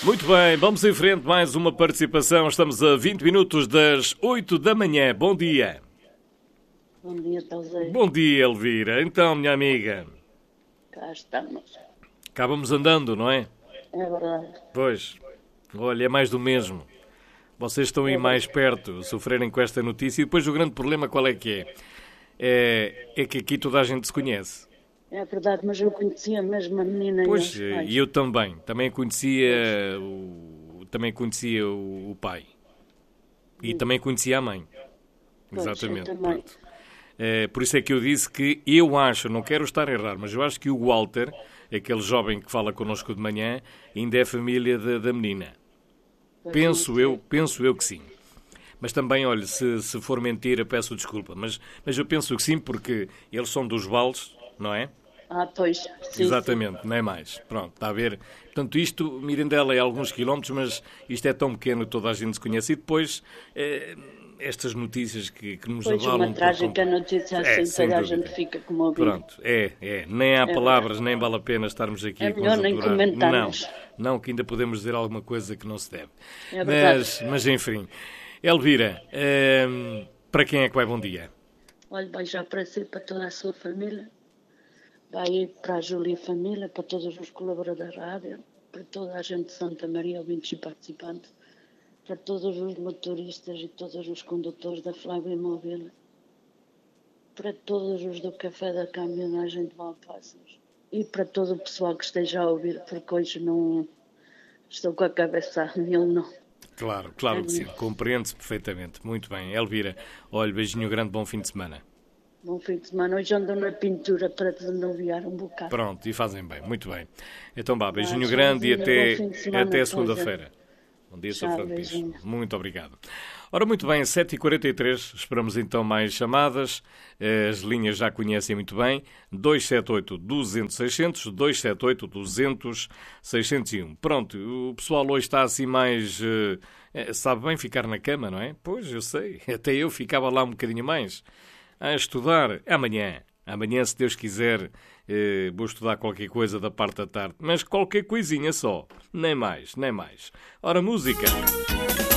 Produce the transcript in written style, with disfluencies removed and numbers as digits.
Muito bem, vamos em frente, mais uma participação. Estamos a 20 minutos das 8 da manhã. Bom dia. Bom dia, Tauzé. Bom dia, Elvira. Então, minha amiga. Cá estamos. Cá vamos andando, não é? É verdade. Pois. Olha, é mais do mesmo. Vocês estão aí mais perto, sofrerem com esta notícia. E depois o grande problema qual é que é? É que aqui toda a gente se conhece. É verdade, mas eu conhecia mesmo a menina Pois, e os pais. e eu também. Também conhecia o pai. E também conhecia a mãe. Pois, Exatamente. eu também. Pronto. Por isso é que eu disse que eu acho, não quero estar a errar, mas eu acho que o Walter, aquele jovem que fala connosco de manhã, ainda é família da menina. Pois Penso não eu que sim. Mas também, olha, se for mentira, peço desculpa. Mas eu penso que sim, porque eles são dos Vales, não é? Pois. Sim, Exatamente, não é mais. Pronto, está a ver? Portanto, isto, Mirandela é alguns quilómetros, mas isto é tão pequeno que toda a gente se conhece. E depois, estas notícias que nos Pois, abalam... uma trágica notícia assim, sem toda a dúvida. gente fica como ouvir. Pronto, nem há palavras, nem vale a pena estarmos aqui É a melhor nem conjunturar. comentarmos. Não, que ainda podemos dizer alguma coisa que não se deve. É verdade. Mas enfim. Elvira, para quem é que vai bom dia? Olha, vai já para si, para toda a sua família. Vai para a Júlia e família, para todos os colaboradores da rádio, para toda a gente de Santa Maria, ouvintes e participantes, para todos os motoristas e todos os condutores da Flávia Imóvel, para todos os do Café da Caminhonagem de Valpassas e para todo o pessoal que esteja a ouvir, porque hoje não estou com a cabeça a mil, não. Claro que sim, compreende-se perfeitamente. Muito bem, Elvira, olha, beijinho grande, bom fim de semana. Bom fim de semana. Hoje ando na pintura para desanuviar um bocado. Pronto, e fazem bem, muito bem. Então vá, beijinho Tchauzinho, grande e bom fim de semana, até pois é. segunda-feira. Bom dia, Sr. Tchau, Franco Pires. beijinho. Muito obrigado. Ora, muito bem, 7h43, esperamos então mais chamadas. As linhas já conhecem muito bem. 278-200-600, 278-200-601. Pronto, o pessoal hoje está assim mais... sabe bem ficar na cama, não é? Pois, eu sei. Até eu ficava lá um bocadinho mais a estudar. Amanhã, se Deus quiser, vou estudar qualquer coisa da parte da tarde. Mas qualquer coisinha só. Nem mais, nem mais. Ora, música.